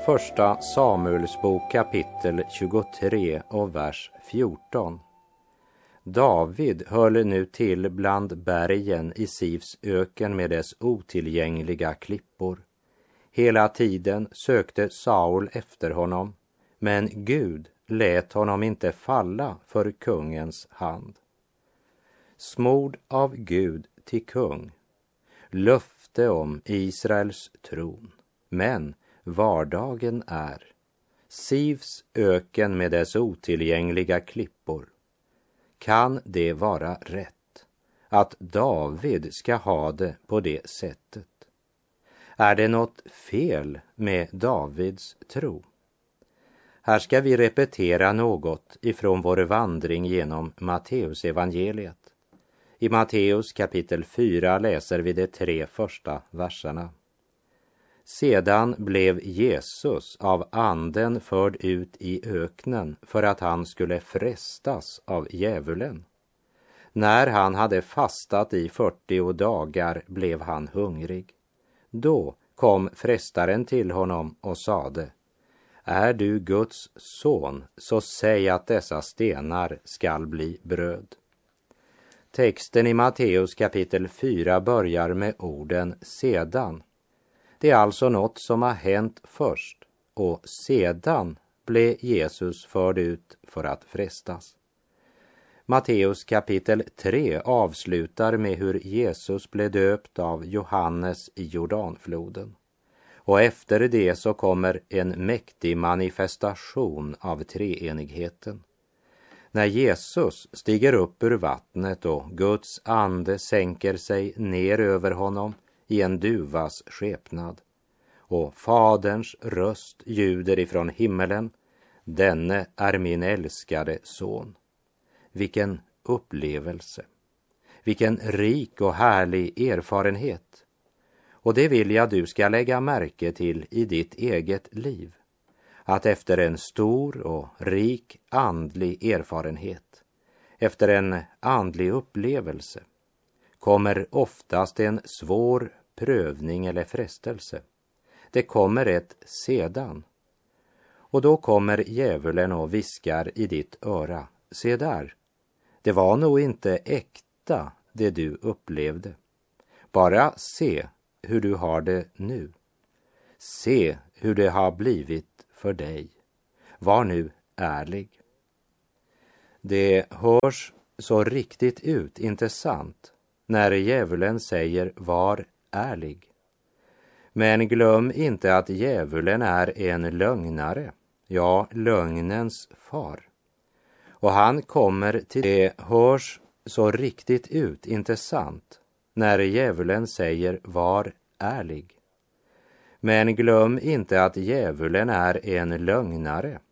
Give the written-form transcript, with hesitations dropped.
Första Samuelsbok kapitel 23 och vers 14. David höll nu till bland bergen i Sifs öken med dess otillgängliga klippor. Hela tiden sökte Saul efter honom, men Gud lät honom inte falla för kungens hand. Smord av Gud till kung, löfte om Israels tron, men vardagen är Sifs öken med dess otillgängliga klippor. Kan det vara rätt att David ska ha det på det sättet? Är det något fel med Davids tro? Här ska vi repetera något ifrån vår vandring genom Matteus evangeliet. I Matteus kapitel 4 läser vi de 3 första verserna. Sedan blev Jesus av anden förd ut i öknen för att han skulle frestas av djävulen. När han hade fastat i 40 dagar blev han hungrig. Då kom frestaren till honom och sade: Är du Guds son, så säg att dessa stenar skall bli bröd. Texten i Matteus kapitel 4 börjar med orden sedan. Det är alltså något som har hänt först, och sedan blev Jesus förd ut för att frestas. Matteus kapitel 3 avslutar med hur Jesus blev döpt av Johannes i Jordanfloden. Och efter det så kommer en mäktig manifestation av treenigheten. När Jesus stiger upp ur vattnet och Guds ande sänker sig ner över honom i en duvas skepnad, och Faderns röst ljuder ifrån himmelen: denne är min älskade son. Vilken upplevelse, vilken rik och härlig erfarenhet. Och det vill jag du ska lägga märke till i ditt eget liv, att efter en stor och rik andlig erfarenhet, efter en andlig upplevelse, kommer oftast en svår prövning eller frestelse. Det kommer ett sedan. Och då kommer djävulen och viskar i ditt öra: se där, det var nog inte äkta det du upplevde. Bara se hur du har det nu. Se hur det har blivit för dig. Var nu ärlig. Det hörs så riktigt ut, inte sant, när djävulen säger var ärlig. Men glöm inte att djävulen är en lögnare, ja, lögnens far. Och han kommer till det hörs så riktigt ut, inte sant, när djävulen säger var ärlig. Men glöm inte att djävulen är en lögnare,